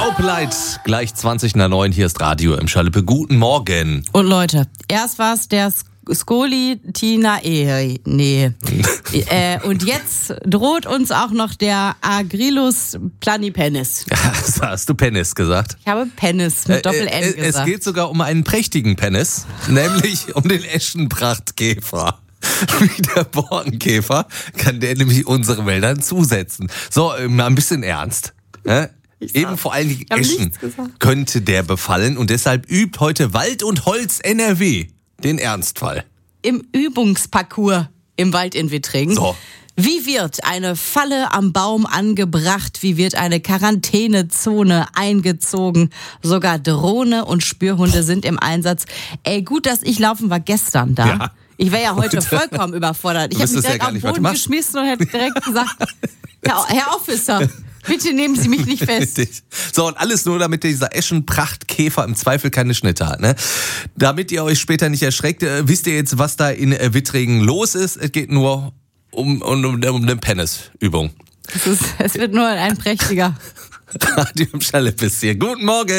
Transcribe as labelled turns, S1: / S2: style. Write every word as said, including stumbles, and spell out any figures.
S1: Hope Light, gleich zwanzig nach neun, hier ist Radio im Schalippe. Guten Morgen.
S2: Und Leute, erst war es der Scolitinae, nee. äh, und jetzt droht uns auch noch der Agrilus planipennis.
S1: Ja, hast du Penis gesagt?
S2: Ich habe Penis mit Doppel-N
S1: äh, äh,
S2: gesagt.
S1: Es geht sogar um einen prächtigen Penis, nämlich um den Eschenprachtkäfer. Wie der Borkenkäfer kann der nämlich unsere Wäldern zusetzen. So, mal ein bisschen ernst. Ne? Eben vor allen Dingen Eschen könnte der befallen und deshalb übt heute Wald und Holz N R W den Ernstfall.
S2: Im Übungsparcours im Wald in Wittringen.
S1: So.
S2: Wie wird eine Falle am Baum angebracht? Wie wird eine Quarantänezone eingezogen? Sogar Drohne und Spürhunde sind im Einsatz. Ey, gut, dass ich laufen war gestern da.
S1: Ja.
S2: Ich wäre ja heute vollkommen überfordert. Ich habe mich direkt
S1: ja
S2: auf den Boden
S1: nicht,
S2: geschmissen und hätte direkt gesagt, Herr, Herr Officer, bitte nehmen Sie mich nicht fest.
S1: Richtig. So, und alles nur, damit dieser Eschenprachtkäfer im Zweifel keine Schnitte hat. Ne? Damit ihr euch später nicht erschreckt, äh, wisst ihr jetzt, was da in äh, Wittringen los ist. Es geht nur um, um, um, um eine Penisübung.
S2: Es, ist, es wird nur ein prächtiger
S1: Radio im Schalippe ist hier. Guten Morgen.